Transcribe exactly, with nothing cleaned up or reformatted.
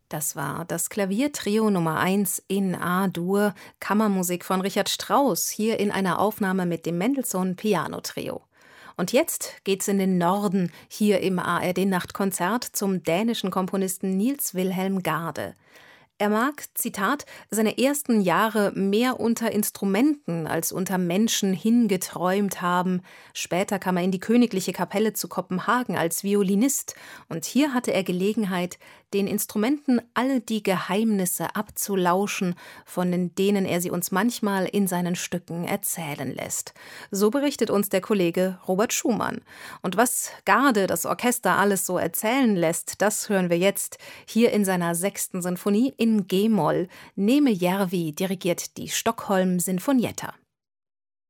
Das war das Klaviertrio Nummer eins in A-Dur, Kammermusik von Richard Strauss, hier in einer Aufnahme mit dem Mendelssohn Piano-Trio. Und jetzt geht's in den Norden, hier im A R D-Nachtkonzert zum dänischen Komponisten Niels Wilhelm Gade. Er mag, Zitat, seine ersten Jahre mehr unter Instrumenten als unter Menschen hingeträumt haben. Später kam er in die Königliche Kapelle zu Kopenhagen als Violinist und hier hatte er Gelegenheit, den Instrumenten all die Geheimnisse abzulauschen, von denen er sie uns manchmal in seinen Stücken erzählen lässt. So berichtet uns der Kollege Robert Schumann. Und was Gade das Orchester alles so erzählen lässt, das hören wir jetzt hier in seiner sechsten Sinfonie in G-Moll. Neme Järvi dirigiert die Stockholm Sinfonietta.